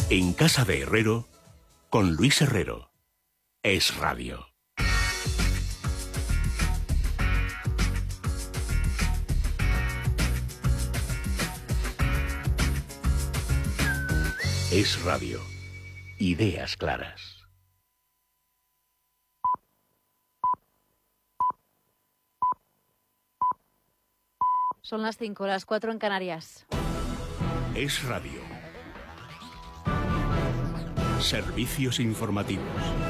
En Casa de Herrero, con Luis Herrero. Es Radio. Es Radio. Ideas claras. Son las 5, las 4 en Canarias. Es Radio. Servicios informativos.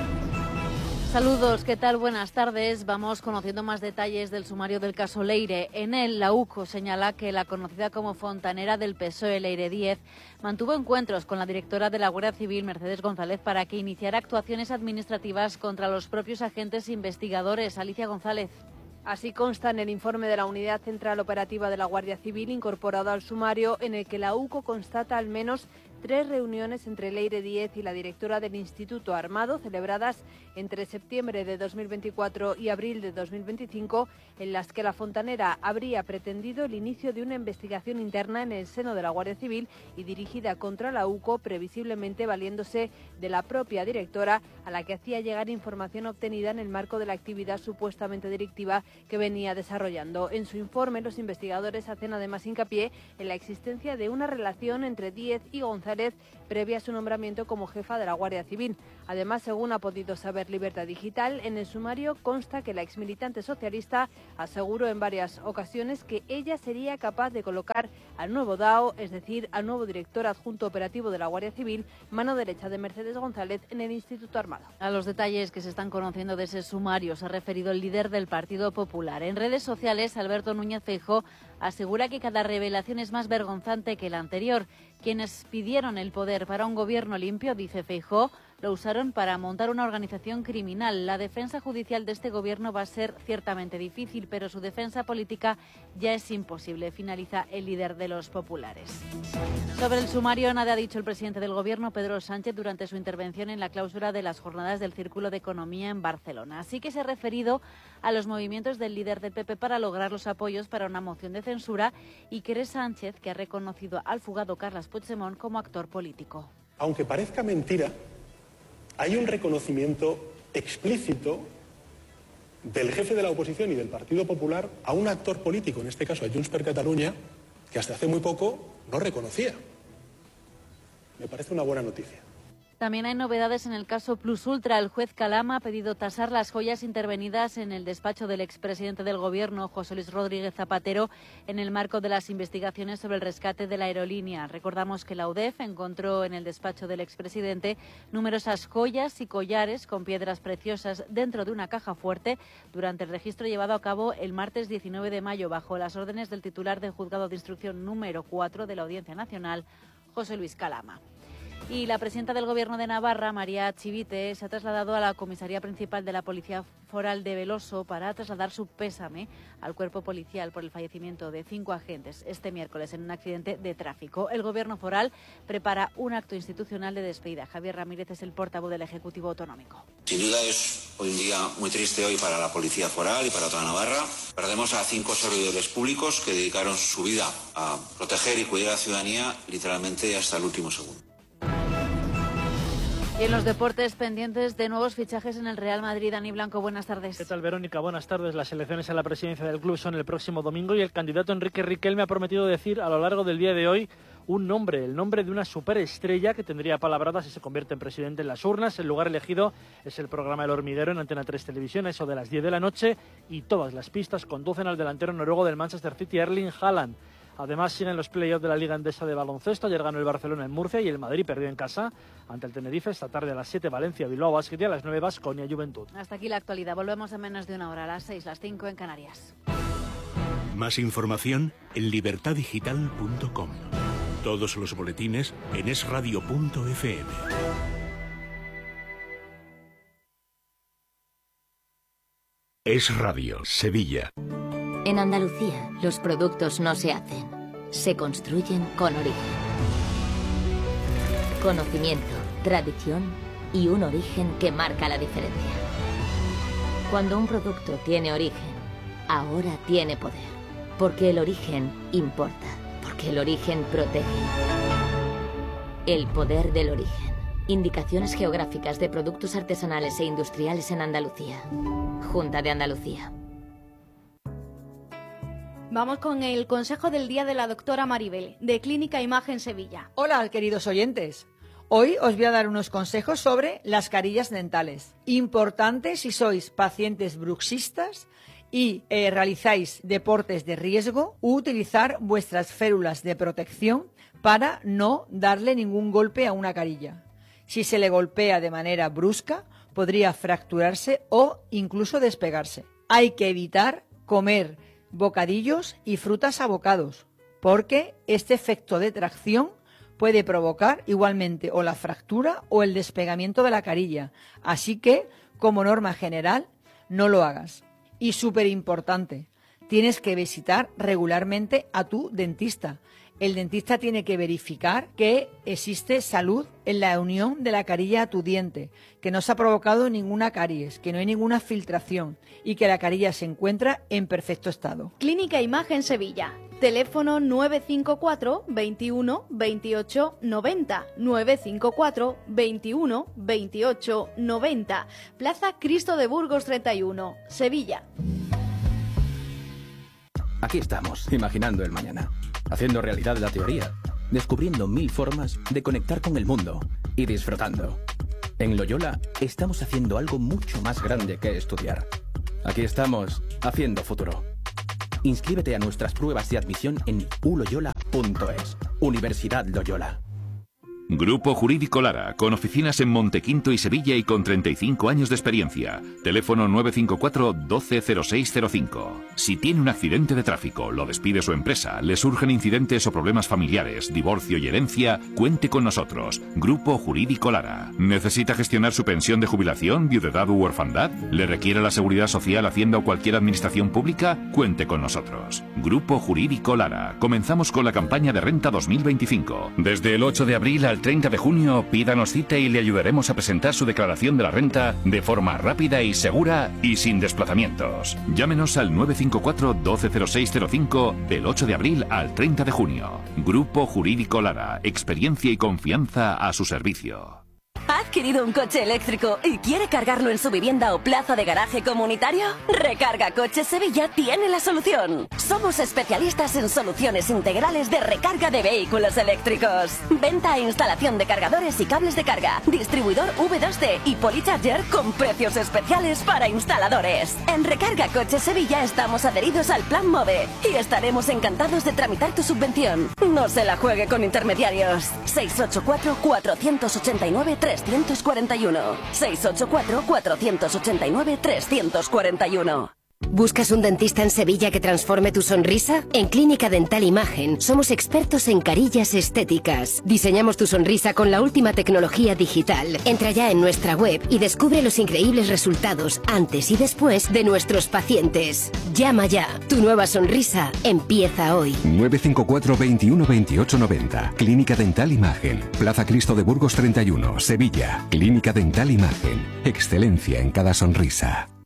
Saludos, ¿qué tal? Buenas tardes. Vamos conociendo más detalles del sumario del caso Leire. En él, la UCO señala que la conocida como fontanera del PSOE, Leire Díez, mantuvo encuentros con la directora de la Guardia Civil, Mercedes González, para que iniciara actuaciones administrativas contra los propios agentes investigadores. Alicia González. Así consta en el informe de la Unidad Central Operativa de la Guardia Civil incorporado al sumario, en el que la UCO constata al menos 3 reuniones entre Leire Díez y la directora del Instituto Armado, celebradas entre septiembre de 2024 y abril de 2025, en las que la fontanera habría pretendido el inicio de una investigación interna en el seno de la Guardia Civil y dirigida contra la UCO, previsiblemente valiéndose de la propia directora, a la que hacía llegar información obtenida en el marco de la actividad supuestamente delictiva que venía desarrollando. En su informe, los investigadores hacen además hincapié en la existencia de una relación entre Díez y González previa a su nombramiento como jefa de la Guardia Civil. Además, según ha podido saber Libertad Digital, en el sumario consta que la exmilitante socialista aseguró en varias ocasiones que ella sería capaz de colocar al nuevo DAO, es decir, al nuevo director adjunto operativo de la Guardia Civil, mano derecha de Mercedes González, en el Instituto Armado. A los detalles que se están conociendo de ese sumario se ha referido el líder del Partido Popular. En redes sociales, Alberto Núñez Feijóo asegura que cada revelación es más vergonzante que la anterior. Quienes pidieron el poder para un gobierno limpio, dice Feijóo, lo usaron para montar una organización criminal. La defensa judicial de este gobierno va a ser ciertamente difícil, pero su defensa política ya es imposible, finaliza el líder de los populares. Sobre el sumario, nada ha dicho el presidente del gobierno, Pedro Sánchez, durante su intervención en la clausura de las jornadas del Círculo de Economía en Barcelona. Así que se ha referido a los movimientos del líder del PP para lograr los apoyos para una moción de censura y cree Sánchez que ha reconocido al fugado Carles Puigdemont como actor político. Aunque parezca mentira, hay un reconocimiento explícito del jefe de la oposición y del Partido Popular a un actor político, en este caso a Junts per Catalunya, que hasta hace muy poco no reconocía. Me parece una buena noticia. También hay novedades en el caso Plus Ultra. El juez Calama ha pedido tasar las joyas intervenidas en el despacho del expresidente del Gobierno, José Luis Rodríguez Zapatero, en el marco de las investigaciones sobre el rescate de la aerolínea. Recordamos que la UDEF encontró en el despacho del expresidente numerosas joyas y collares con piedras preciosas dentro de una caja fuerte durante el registro llevado a cabo el martes 19 de mayo bajo las órdenes del titular del Juzgado de Instrucción número 4 de la Audiencia Nacional, José Luis Calama. Y la presidenta del Gobierno de Navarra, María Chivite, se ha trasladado a la comisaría principal de la Policía Foral de Veloso para trasladar su pésame al cuerpo policial por el fallecimiento de 5 agentes este miércoles en un accidente de tráfico. El Gobierno foral prepara un acto institucional de despedida. Javier Ramírez es el portavoz del Ejecutivo Autonómico. Sin duda es hoy un día muy triste hoy para la Policía Foral y para toda Navarra. Perdemos a 5 servidores públicos que dedicaron su vida a proteger y cuidar a la ciudadanía literalmente hasta el último segundo. Y en los deportes, pendientes de nuevos fichajes en el Real Madrid. Dani Blanco, buenas tardes. ¿Qué tal, Verónica? Buenas tardes. Las elecciones a la presidencia del club son el próximo domingo y el candidato Enrique Riquelme ha prometido decir a lo largo del día de hoy un nombre, el nombre de una superestrella que tendría palabrada si se convierte en presidente en las urnas. El lugar elegido es el programa El Hormiguero en Antena 3 Televisión, eso de las 10 de la noche, y todas las pistas conducen al delantero noruego del Manchester City, Erling Haaland. Además, siguen los play-offs de la Liga Endesa de baloncesto. Ayer ganó el Barcelona en Murcia y el Madrid perdió en casa ante el Tenerife. Esta tarde a las 7 Valencia, Bilbao Basket, y a las 9 Baskonia Juventud. Hasta aquí la actualidad. Volvemos en menos de una hora, a las 6, las 5 en Canarias. Más información en libertadigital.com. Todos los boletines en esradio.fm. Es Radio, Sevilla. En Andalucía, los productos no se hacen, se construyen con origen. Conocimiento, tradición y un origen que marca la diferencia. Cuando un producto tiene origen, ahora tiene poder. Porque el origen importa, porque el origen protege. El poder del origen. Indicaciones geográficas de productos artesanales e industriales en Andalucía. Junta de Andalucía. Vamos con el consejo del día de la doctora Maribel, de Clínica Imagen Sevilla. Hola, queridos oyentes. Hoy os voy a dar unos consejos sobre las carillas dentales. Importante si sois pacientes bruxistas y realizáis deportes de riesgo, utilizar vuestras férulas de protección para no darle ningún golpe a una carilla. Si se le golpea de manera brusca, podría fracturarse o incluso despegarse. Hay que evitar comer bocadillos y frutas a bocados, porque este efecto de tracción puede provocar igualmente o la fractura o el despegamiento de la carilla. Así que, como norma general, no lo hagas. Y súper importante, tienes que visitar regularmente a tu dentista. El dentista tiene que verificar que existe salud en la unión de la carilla a tu diente, que no se ha provocado ninguna caries, que no hay ninguna filtración y que la carilla se encuentra en perfecto estado. Clínica Imagen Sevilla. Teléfono 954 21 28 90. 954 21 28 90. Plaza Cristo de Burgos 31, Sevilla. Aquí estamos, imaginando el mañana, haciendo realidad la teoría, descubriendo 1000 formas de conectar con el mundo y disfrutando. En Loyola estamos haciendo algo mucho más grande que estudiar. Aquí estamos, haciendo futuro. Inscríbete a nuestras pruebas de admisión en uloyola.es. Universidad Loyola. Grupo Jurídico Lara, con oficinas en Montequinto y Sevilla y con 35 años de experiencia. Teléfono 954 120605. Si tiene un accidente de tráfico, lo despide su empresa, le surgen incidentes o problemas familiares, divorcio y herencia, cuente con nosotros. Grupo Jurídico Lara. ¿Necesita gestionar su pensión de jubilación, viudedad u orfandad? ¿Le requiere la Seguridad Social, Hacienda o cualquier administración pública? Cuente con nosotros. Grupo Jurídico Lara. Comenzamos con la campaña de renta 2025. Desde el 8 de abril al 30 de junio, pídanos cita y le ayudaremos a presentar su declaración de la renta de forma rápida y segura y sin desplazamientos. Llámenos al 954 120605 del 8 de abril al 30 de junio. Grupo Jurídico Lara. Experiencia y confianza a su servicio. ¿Ha adquirido un coche eléctrico y quiere cargarlo en su vivienda o plaza de garaje comunitario? Recarga Coches Sevilla tiene la solución. Somos especialistas en soluciones integrales de recarga de vehículos eléctricos. Venta e instalación de cargadores y cables de carga. Distribuidor V2D y Polycharger con precios especiales para instaladores. En Recarga Coches Sevilla estamos adheridos al Plan MOVE y estaremos encantados de tramitar tu subvención. No se la juegue con intermediarios. 684 489 341. 684 489 341. ¿Buscas un dentista en Sevilla que transforme tu sonrisa? En Clínica Dental Imagen somos expertos en carillas estéticas. Diseñamos tu sonrisa con la última tecnología digital. Entra ya en nuestra web y descubre los increíbles resultados antes y después de nuestros pacientes. Llama ya. Tu nueva sonrisa empieza hoy. 954 21 28 90. Clínica Dental Imagen. Plaza Cristo de Burgos 31, Sevilla. Clínica Dental Imagen. Excelencia en cada sonrisa.